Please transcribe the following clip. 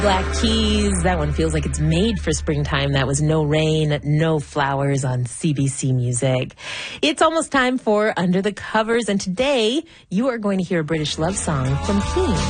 Black Keys. That one feels like it's made for springtime. That was No Rain, No Flowers on CBC Music. It's almost time for Under the Covers, and today you are going to hear a British love song from Keane.